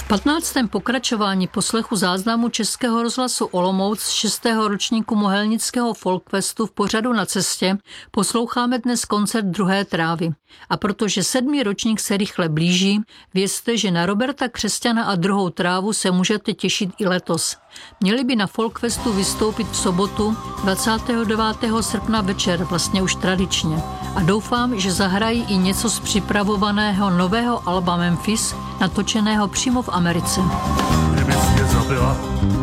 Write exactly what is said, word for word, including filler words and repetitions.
V patnáctém pokračování poslechu záznamu Českého rozhlasu Olomouc z šestého ročníku Mohelnického folkfestu v pořadu Na cestě posloucháme dnes koncert Druhé trávy. A protože sedmý ročník se rychle blíží, vězte, že na Roberta Křesťana a Druhou trávu se můžete těšit i letos. Měli by na folkfestu vystoupit v sobotu dvacátého devátého srpna večer, vlastně už tradičně. A doufám, že zahrají i něco z připravovaného nového alba Memphis, natočeného přímo v Americe. Kdybys mě zabila,